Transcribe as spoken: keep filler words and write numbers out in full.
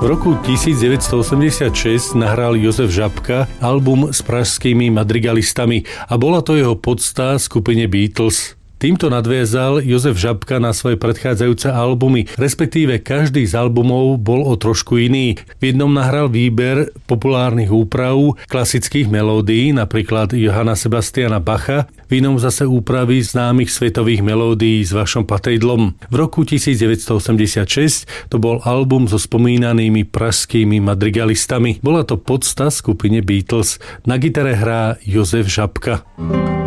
V roku devätnásťstoosemdesiatšesť nahral Jozef Žabka album s pražskými madrigalistami a bola to jeho podsta skupine Beatles. Týmto nadviazal Jozef Žabka na svoje predchádzajúce albumy, respektíve každý z albumov bol o trošku iný. V jednom nahral výber populárnych úprav klasických melódií, napríklad Johanna Sebastiana Bacha, v inom zase úpravy známych svetových melódií s vašom patridlom. V roku devätnásťstoosemdesiatšesť to bol album so spomínanými pražskými madrigalistami. Bola to podsta skupine Beatles. Na gitare hrá Jozef Žabka.